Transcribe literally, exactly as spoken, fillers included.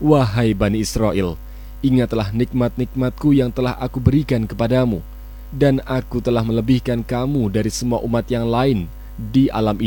Wahai Bani Israel, ingatlah nikmat-nikmatku yang telah aku berikan kepadamu, dan aku telah melebihkan kamu dari semua umat yang lain di alam ini.